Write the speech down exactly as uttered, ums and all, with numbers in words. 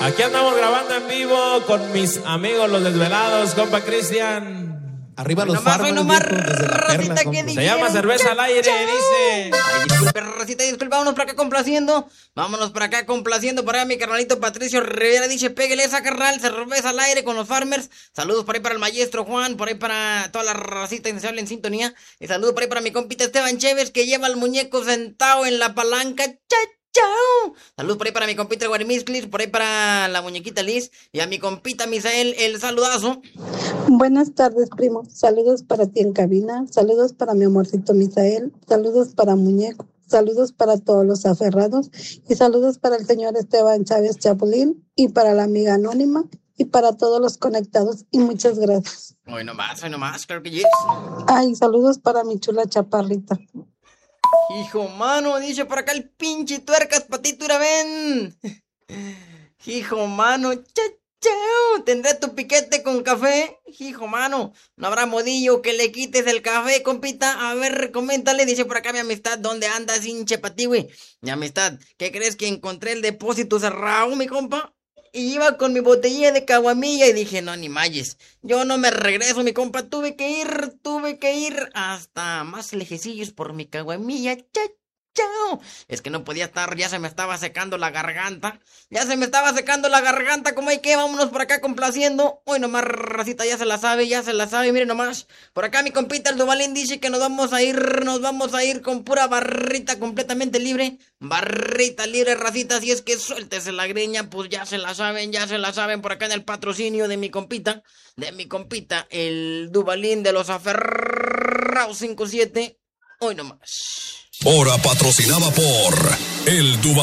Aquí andamos grabando en vivo con mis amigos los desvelados, compa Cristian. Arriba los Nomás, farmers, nomás, viejo, desde la Rosita, perla, ¿qué compa. dijeron? Se llama cerveza al aire, dice. Ay, disculpe, Rosita, disculpe, vámonos para acá complaciendo. Vámonos para acá complaciendo. Para allá mi carnalito Patricio Rivera dice, pégale esa carnal, cerveza al aire con los farmers. Saludos por ahí para el maestro Juan, por ahí para toda la racita indeseable en sintonía. Y saludos por ahí para mi compita Esteban Chévez, que lleva al muñeco sentado en la palanca. ¡Cha! ¡Chao! Saludos por ahí para mi compita Guarimizclis, por ahí para la muñequita Liz y a mi compita Misael, el saludazo. Buenas tardes, primo. Saludos para ti en cabina, saludos para mi amorcito Misael, saludos para Muñeco, saludos para todos los aferrados y saludos para el señor Esteban Chávez Chapulín y para la amiga anónima y para todos los conectados y muchas gracias. Hoy nomás, hoy nomás, claro que yes. Ay, saludos para mi chula chaparrita. Hijo mano, dice por acá el pinche tuercas patitura, ven. Hijo mano, cha, chao. ¿Tendré tu piquete con café? Hijo mano, no habrá modillo que le quites el café, compita. A ver, coméntale, dice por acá mi amistad, ¿dónde andas, hinche pati, güey? Mi amistad, ¿qué crees que encontré el depósito cerrado, mi compa? Y iba con mi botellilla de caguamilla y dije, no, ni malles, yo no me regreso, mi compa, tuve que ir, tuve que ir hasta más lejecillos por mi caguamilla, cha, chao. Es que no podía estar, ya se me estaba secando la garganta, ya se me estaba secando la garganta, como hay que, vámonos por acá complaciendo. Hoy nomás, racita, ya se la sabe, ya se la sabe, miren nomás. Por acá mi compita el Duvalín dice que nos vamos a ir, nos vamos a ir con pura barrita completamente libre. Barrita libre, racita, si es que suéltese la greña, pues ya se la saben, ya se la saben por acá en el patrocinio de mi compita, de mi compita, el Duvalín de los aferrados cinco siete. Hoy nomás. Hora patrocinada por el Duvalín.